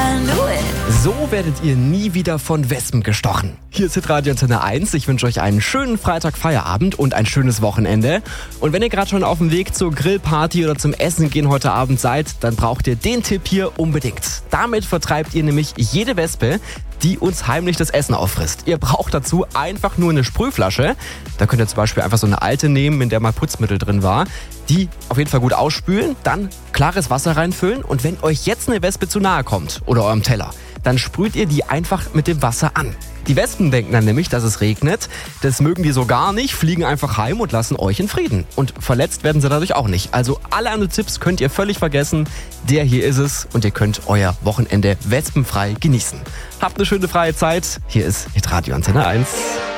knew it. So werdet ihr nie wieder von Wespen gestochen. Hier ist Hitradio Antenne 1. Ich wünsche euch einen schönen Freitag-Feierabend und ein schönes Wochenende. Und wenn ihr gerade schon auf dem Weg zur Grillparty oder zum Essen gehen heute Abend seid, dann braucht ihr den Tipp hier unbedingt. Damit vertreibt ihr nämlich jede Wespe, die uns heimlich das Essen auffrisst. Ihr braucht dazu einfach nur eine Sprühflasche. Da könnt ihr zum Beispiel einfach so eine alte nehmen, in der mal Putzmittel drin war. Die auf jeden Fall gut ausspülen, dann klares Wasser reinfüllen und wenn euch jetzt eine Wespe zu nahe kommt oder eurem Teller, dann sprüht ihr die einfach mit dem Wasser an. Die Wespen denken dann nämlich, dass es regnet. Das mögen die so gar nicht, fliegen einfach heim und lassen euch in Frieden. Und verletzt werden sie dadurch auch nicht. Also alle anderen Tipps könnt ihr völlig vergessen. Der hier ist es und ihr könnt euer Wochenende wespenfrei genießen. Habt eine schöne freie Zeit. Hier ist Hitradio Antenne 1.